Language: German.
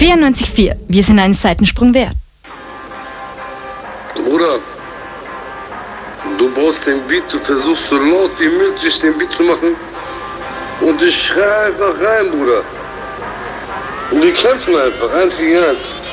94,4. Wir sind einen Seitensprung wert. Bruder, du baust den Beat, du versuchst so laut wie möglich den Beat zu machen und ich schreie einfach rein, Bruder. Und wir kämpfen einfach, 1 gegen 1.